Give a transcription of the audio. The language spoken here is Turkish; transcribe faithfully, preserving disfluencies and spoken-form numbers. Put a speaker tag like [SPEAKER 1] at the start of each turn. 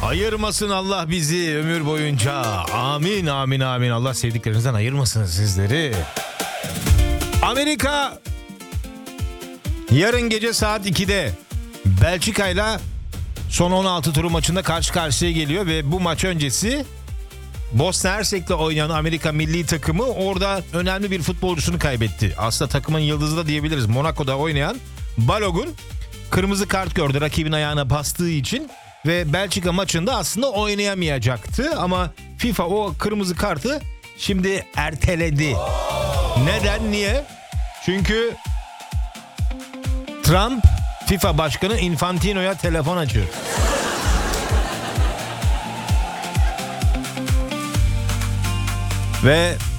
[SPEAKER 1] Ayırmasın Allah bizi ömür boyunca. Amin amin amin. Allah sevdiklerinizden ayırmasın sizleri. Amerika yarın gece saat ikide Belçika'yla son on altı turu maçında karşı karşıya geliyor ve bu maç öncesi Bosna Hersek'le oynayan Amerika milli takımı orada önemli bir futbolcusunu kaybetti. Aslında takımın yıldızı da diyebiliriz. Monaco'da oynayan Balogun kırmızı kart gördü rakibin ayağına bastığı için ve Belçika maçında aslında oynayamayacaktı ama FIFA o kırmızı kartı şimdi erteledi. Neden? Niye? Çünkü Trump FIFA Başkanı Infantino'ya telefon açıyor. Ve